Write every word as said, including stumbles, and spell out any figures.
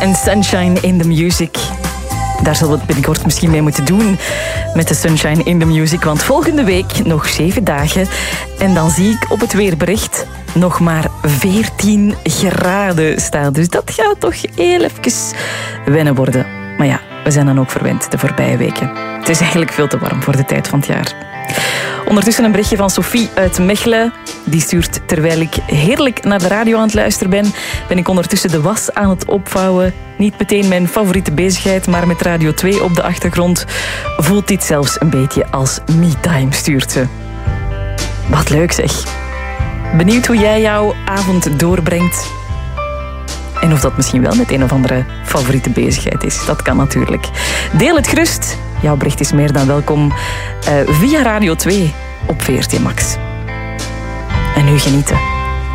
en Sunshine in the Music. Daar zullen we het binnenkort misschien mee moeten doen met de Sunshine in the Music. Want volgende week nog zeven dagen. En dan zie ik op het weerbericht nog maar veertien graden staan. Dus dat gaat toch heel even wennen worden. Maar ja, we zijn dan ook verwend de voorbije weken. Het is eigenlijk veel te warm voor de tijd van het jaar. Ondertussen een berichtje van Sophie uit Mechelen. Die stuurt: terwijl ik heerlijk naar de radio aan het luisteren ben, ben ik ondertussen de was aan het opvouwen. Niet meteen mijn favoriete bezigheid, maar met Radio twee op de achtergrond voelt dit zelfs een beetje als me-time, stuurt ze. Wat leuk zeg. Benieuwd hoe jij jouw avond doorbrengt. En of dat misschien wel met een of andere favoriete bezigheid is. Dat kan natuurlijk. Deel het gerust. Jouw bericht is meer dan welkom uh, via Radio twee op V R T Max. En nu genieten.